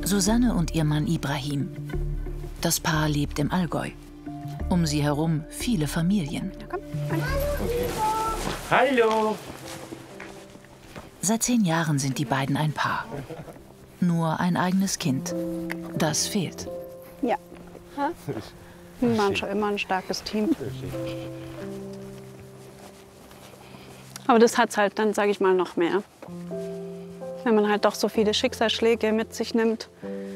Susanne und ihr Mann Ibrahim. Das Paar lebt im Allgäu. Um sie herum viele Familien. Hallo! Seit 10 Jahren sind die beiden ein Paar. Nur ein eigenes Kind. Das fehlt. Ja. Wir waren schon immer ein starkes Team. Aber das hat es halt dann, sage ich mal, noch mehr. Wenn man halt doch so viele Schicksalsschläge mit sich nimmt.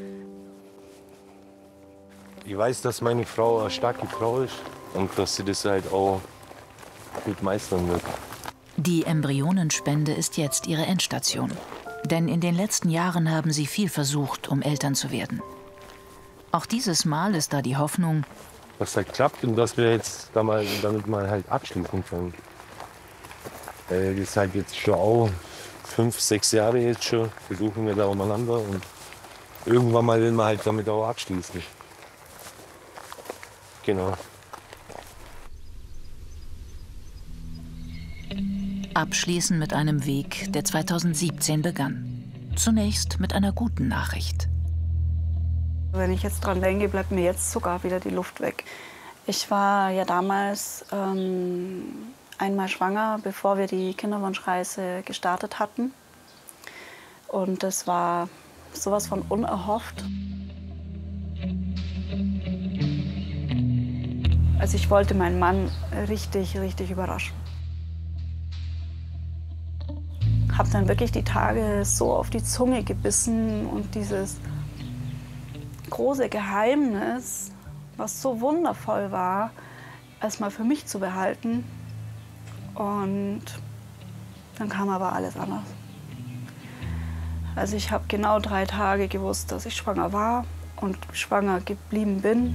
Ich weiß, dass meine Frau eine starke Frau ist und dass sie das halt auch gut meistern wird. Die Embryonenspende ist jetzt ihre Endstation. Denn in den letzten Jahren haben sie viel versucht, um Eltern zu werden. Auch dieses Mal ist da die Hoffnung, dass halt klappt und dass wir jetzt damit mal halt abschließen können. Das ist halt jetzt schon auch 5, 6 Jahre jetzt schon, versuchen wir da umeinander und irgendwann mal will man halt damit auch abschließen. Genau. Abschließen mit einem Weg, der 2017 begann. Zunächst mit einer guten Nachricht. Wenn ich jetzt dran denke, bleibt mir jetzt sogar wieder die Luft weg. Ich war ja damals einmal schwanger, bevor wir die Kinderwunschreise gestartet hatten. Und das war sowas von unerhofft. Also ich wollte meinen Mann richtig, richtig überraschen. Habe dann wirklich die Tage so auf die Zunge gebissen und dieses große Geheimnis, was so wundervoll war, erstmal für mich zu behalten. Und dann kam aber alles anders. Also ich habe genau 3 Tage gewusst, dass ich schwanger war und schwanger geblieben bin.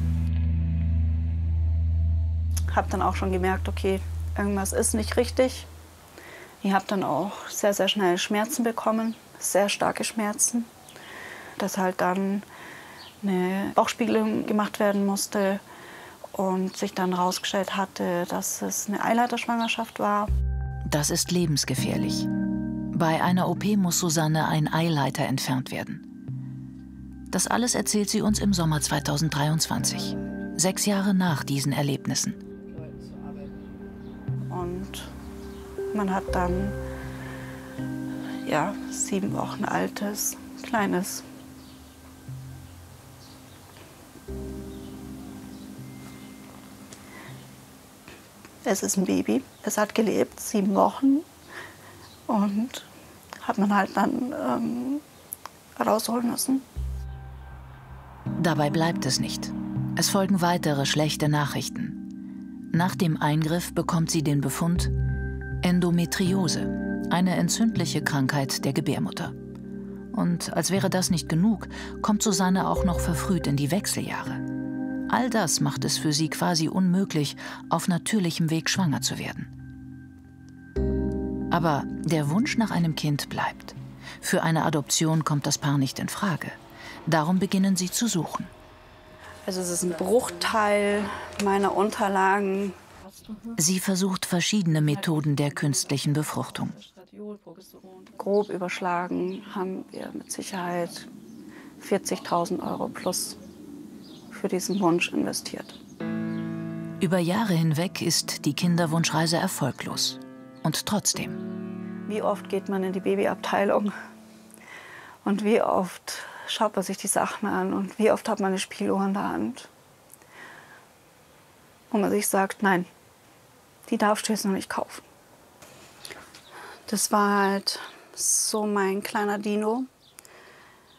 Habe dann auch schon gemerkt, okay, irgendwas ist nicht richtig. Ich habe dann auch sehr, sehr schnell Schmerzen bekommen, sehr starke Schmerzen. Dass halt dann eine Bauchspiegelung gemacht werden musste und sich dann herausgestellt hatte, dass es eine Eileiterschwangerschaft war. Das ist lebensgefährlich. Bei einer OP muss Susanne ein Eileiter entfernt werden. Das alles erzählt sie uns im Sommer 2023, 6 Jahre nach diesen Erlebnissen. Und man hat dann ja, 7 Wochen altes, kleines. Es ist ein Baby. Es hat gelebt, 7 Wochen. Und hat man halt dann rausholen müssen. Dabei bleibt es nicht. Es folgen weitere schlechte Nachrichten. Nach dem Eingriff bekommt sie den Befund Endometriose, eine entzündliche Krankheit der Gebärmutter. Und als wäre das nicht genug, kommt Susanne auch noch verfrüht in die Wechseljahre. All das macht es für sie quasi unmöglich, auf natürlichem Weg schwanger zu werden. Aber der Wunsch nach einem Kind bleibt. Für eine Adoption kommt das Paar nicht in Frage. Darum beginnen sie zu suchen. Also es ist ein Bruchteil meiner Unterlagen. Sie versucht verschiedene Methoden der künstlichen Befruchtung. Grob überschlagen haben wir mit Sicherheit 40.000 € plus für diesen Wunsch investiert. Über Jahre hinweg ist die Kinderwunschreise erfolglos. Und trotzdem. Wie oft geht man in die Babyabteilung und wie oft schaut man sich die Sachen an und wie oft hat man eine Spieluhr in der Hand, wo man sich sagt, nein, die darfst du jetzt noch nicht kaufen. Das war halt so mein kleiner Dino.